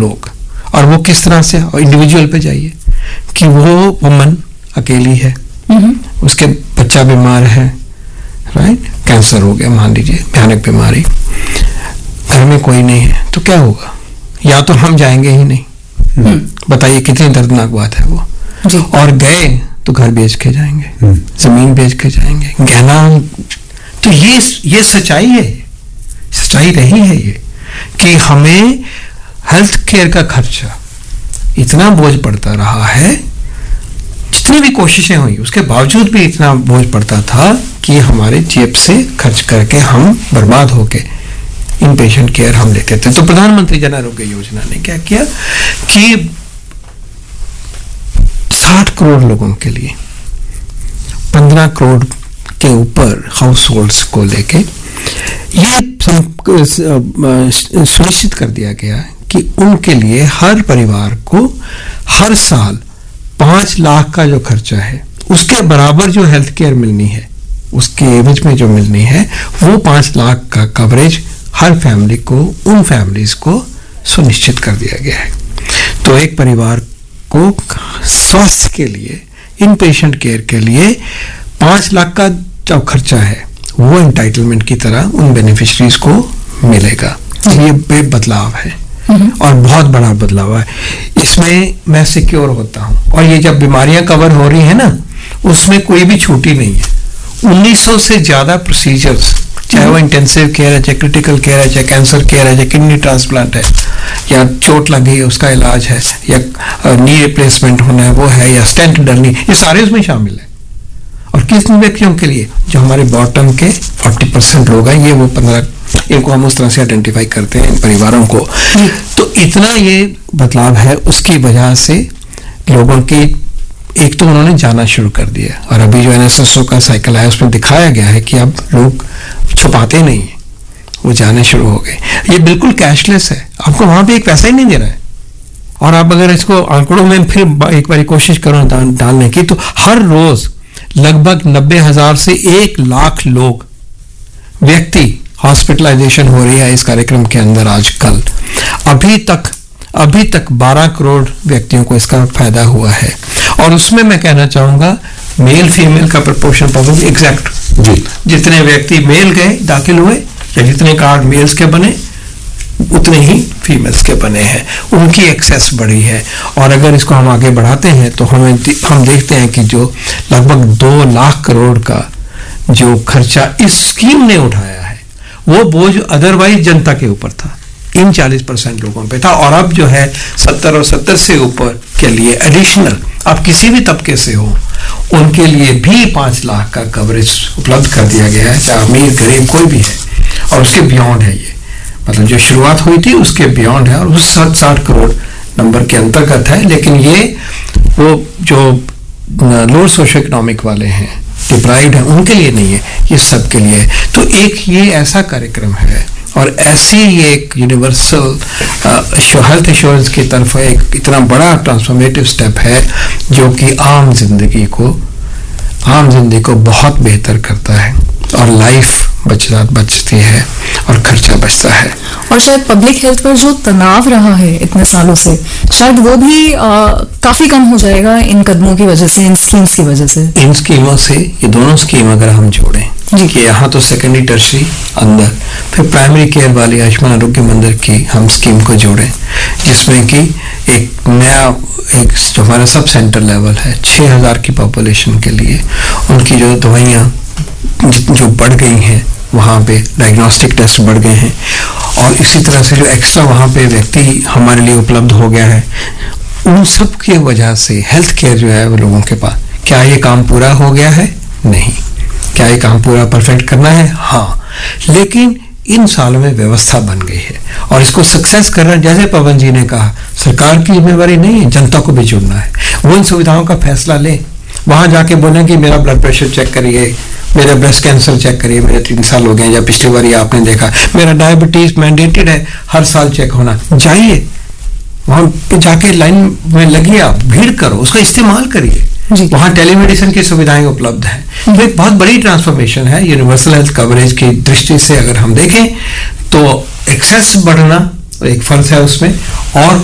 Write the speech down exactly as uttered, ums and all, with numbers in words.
लोग, और वो किस तरह से, इंडिविजुअल पे जाइए कि वो वुमन अकेली है, उसके बच्चा बीमार है, राइट, कैंसर हो गया मान लीजिए, भयानक बीमारी, घर में कोई नहीं है, तो क्या होगा? या तो हम जाएंगे ही नहीं, बताइए कितनी दर्दनाक बात है वो जी। और गए तो घर बेच के जाएंगे, जमीन बेच के जाएंगे, गहना। तो ये ये सच्चाई है, सच्चाई रही है ये कि हमें हेल्थ केयर का खर्चा इतना बोझ पड़ता रहा है, जितनी भी कोशिशें हुई उसके बावजूद भी इतना बोझ पड़ता था कि हमारे जेब से खर्च करके हम बर्बाद होके इन पेशेंट केयर हम लेते थे। तो प्रधानमंत्री जन आरोग्य योजना ने क्या किया कि साठ करोड़ लोगों के लिए पंद्रह करोड़ के ऊपर हाउस होल्ड्स को लेके ये सुनिश्चित कर दिया गया कि उनके लिए हर परिवार को हर साल पांच लाख का जो खर्चा है उसके बराबर जो हेल्थ केयर मिलनी है, उसके एवज में जो मिलनी है, वो पांच लाख का कवरेज हर फैमिली को, उन फैमिलीज को सुनिश्चित कर दिया गया है। तो एक परिवार को स्वास्थ्य के लिए, इन पेशेंट केयर के लिए पांच लाख का जो खर्चा है वो एंटाइटलमेंट की तरह उन बेनिफिशरीज को मिलेगा। ये बे बदलाव है और बहुत बड़ा बदलाव है। इसमें मैं सिक्योर होता हूँ, और ये जब बीमारियां कवर हो रही है ना, उसमें कोई भी छूटी नहीं है। उन्नीस सौ से ज्यादा प्रोसीजर्स, चाहे वो इंटेंसिव केयर है, चाहे क्रिटिकल केयर है, चाहे कैंसर केयर है, चाहे किडनी ट्रांसप्लांट है, या चोट लगी है उसका इलाज है, या नी रिप्लेसमेंट होना है वो है, या स्टेंट डलनी, ये सारे उसमें शामिल है। और किस व्यक्तियों के लिए? जो हमारे बॉटम के चालीस परसेंट लोग हैं, ये वो पंद्रह, इनको हम उस तरह से आइडेंटिफाई करते हैं इन परिवारों को। तो इतना ये बदलाव है, उसकी वजह से लोगों की, एक तो उन्होंने जाना शुरू कर दिया, और अभी जो एन एस एस ओ का साइकिल है उसमें दिखाया गया है कि अब लोग छुपाते नहीं है, वो जाने शुरू हो गए। ये बिल्कुल कैशलेस है, आपको वहां पे एक पैसा ही नहीं दे रहा है। और आप अगर इसको आंकड़ों में फिर एक बार कोशिश करो डालने की, तो हर रोज लगभग नब्बे हजार से एक लाख लोग व्यक्ति हॉस्पिटलाइजेशन हो रही है इस कार्यक्रम के अंदर आजकल। अभी तक अभी तक बारह करोड़ व्यक्तियों को इसका फायदा हुआ है, और उसमें मैं कहना चाहूंगा मेल फीमेल का प्रपोर्शन प्रॉब्लम एग्जैक्ट जी, जितने व्यक्ति मेल गए दाखिल हुए, या जितने कार्ड मेल्स के बने उतने ही फीमेल्स के बने हैं, उनकी एक्सेस बढ़ी है। और अगर इसको हम आगे बढ़ाते हैं तो हमें हम देखते हैं कि जो लगभग दो लाख करोड़ का जो खर्चा इस स्कीम ने उठाया है, वो बोझ अदरवाइज जनता के ऊपर था, इन चालीस परसेंट लोगों पे था। और अब जो है सत्तर और सत्तर से ऊपर के लिए एडिशनल, आप किसी भी तबके से हो, उनके लिए भी पांच लाख का कवरेज उपलब्ध कर दिया गया है, चाहे अमीर गरीब कोई भी है। और उसके बियॉन्ड है ये, मतलब जो शुरुआत हुई थी उसके बियॉन्ड है, और उस साठ साठ करोड़ नंबर के अंतर्गत है। लेकिन ये वो जो लोअर सोशो इकोनॉमिक वाले हैं, डिप्राइव्ड है, उनके लिए नहीं है, ये सबके लिए है। तो एक ये ऐसा कार्यक्रम है, और ऐसी ये एक यूनिवर्सल हेल्थ इंश्योरेंस की तरफ एक इतना बड़ा ट्रांसफॉर्मेटिव स्टेप है, जो कि आम जिंदगी को आम जिंदगी को बहुत बेहतर करता है, और लाइफ बचता बचती है और खर्चा बचता है। और शायद पब्लिक हेल्थ पर जो तनाव रहा है इतने सालों से, शायद वो भी आ, काफी कम हो जाएगा इन कदमों की वजह से, इन स्कीम्स की वजह से। इन स्कीमों से, ये दोनों स्कीम अगर हम जोड़ें कि यहाँ तो सेकेंडरी टर्शरी अंदर, फिर प्राइमरी केयर वाली आयुष्मान आरोग्य मंदिर की हम स्कीम को जोड़ें, जिसमें कि एक नया एक जो हमारा सब सेंटर लेवल है, छः हजार की पॉपुलेशन के लिए उनकी जो दवाइयाँ जो बढ़ गई हैं, वहाँ पे डायग्नोस्टिक टेस्ट बढ़ गए हैं, और इसी तरह से जो एक्स्ट्रा वहाँ पे व्यक्ति हमारे लिए उपलब्ध हो गया है, उन सब की वजह से हेल्थ केयर जो है वो लोगों के पास। क्या ये काम पूरा हो गया है? नहीं। क्या ये काम पूरा परफेक्ट करना है? हाँ। लेकिन इन सालों में व्यवस्था बन गई है, और इसको सक्सेस करना, जैसे पवन जी ने कहा, सरकार की जिम्मेवारी नहीं है, जनता को भी जुड़ना है। वो इन सुविधाओं का फैसला ले, वहां जाके बोले कि मेरा ब्लड प्रेशर चेक करिए, मेरा ब्रेस्ट कैंसर चेक करिए, मेरे तीन साल हो गए, या पिछली बार आपने देखा मेरा डायबिटीज मैंडेटेड है, हर साल चेक होना। जाइए वहां पे, जाके लाइन में लगिए, आप भीड़ करो, उसका इस्तेमाल करिए। वहां टेलीमेडिसिन की सुविधाएं उपलब्ध हैं। तो एक बहुत बड़ी ट्रांसफॉर्मेशन है यूनिवर्सल हेल्थ कवरेज की दृष्टि से। अगर हम देखें तो एक्सेस बढ़ना एक फर्ज है उसमें, और